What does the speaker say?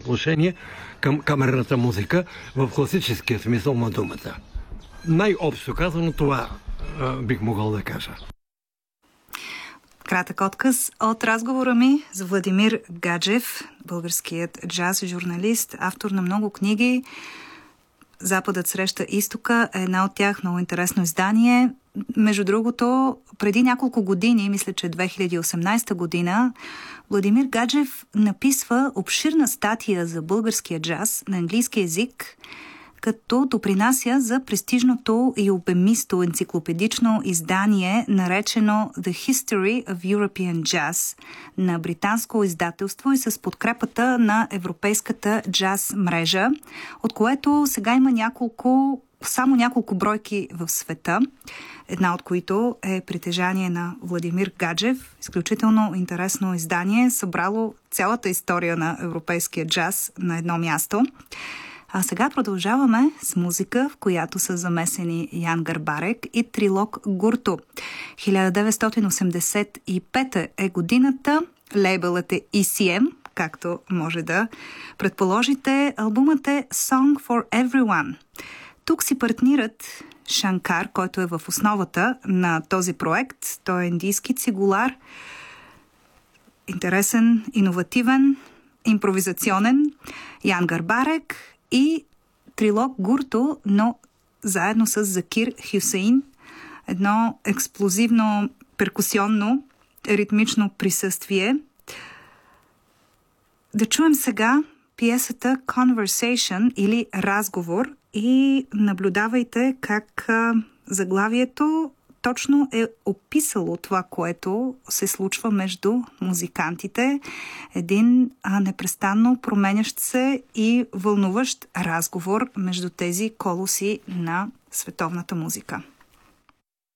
отношение към камерната музика в класическия смисъл на думата. Най-общо казано това бих могъл да кажа. Кратък отказ от разговора ми с Владимир Гаджев, българският джаз журналист, автор на много книги. Западът среща изтока е една от тях, много интересно издание. Между другото, преди няколко години, мисля, че 2018 година, Владимир Гаджев написва обширна статия за българския джаз на английски език, като допринася за престижното и обемисто енциклопедично издание, наречено The History of European Jazz на британско издателство и с подкрепата на Европейската джаз мрежа, от което сега има само няколко бройки в света, една от които е притежание на Владимир Гаджев. Изключително интересно издание, събрало цялата история на европейския джаз на едно място. А сега продължаваме с музика, в която са замесени Ян Гарбарек и Трилок Гурто. 1985 е годината, лейбълът е ECM, както може да предположите. Албумът е Song for Everyone. Тук си партнират Шанкар, който е в основата на този проект. Той е индийски цигулар, интересен, иновативен, импровизационен. Ян Гарбарек и Трилок Гурто, но заедно с Закир Хюсеин, едно експлозивно, перкусионно, ритмично присъствие. Да чуем сега пиесата Conversation или Разговор и наблюдавайте как заглавието точно е описало това, което се случва между музикантите. Един непрестанно променящ се и вълнуващ разговор между тези колоси на световната музика.